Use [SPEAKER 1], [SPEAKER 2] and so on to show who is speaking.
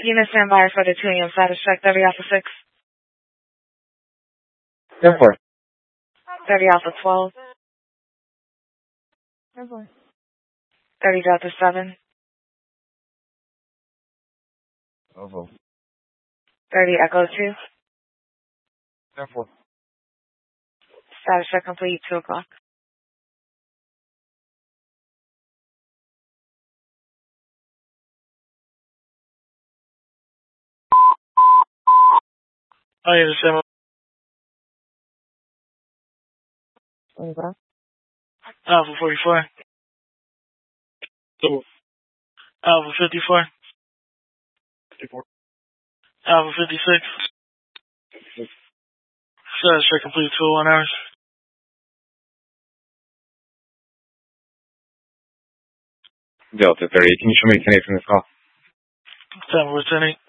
[SPEAKER 1] Unit standby for the 2 a.m. status check, 30 Alpha 6.
[SPEAKER 2] 10-4.
[SPEAKER 1] 30 Alpha 12.
[SPEAKER 3] 10-4.
[SPEAKER 1] 30 Delta 7.
[SPEAKER 2] Over.
[SPEAKER 1] 30 Echo 2.
[SPEAKER 2] 10-4.
[SPEAKER 1] Status check complete, 2 o'clock.
[SPEAKER 4] Oh, yeah, the 7. Alpha 44. Alpha 54. 54. Alpha 56. Status check complete, 201 hours.
[SPEAKER 2] Delta 30. Can you show me the connect from this call?
[SPEAKER 4] 10-4, 10-8.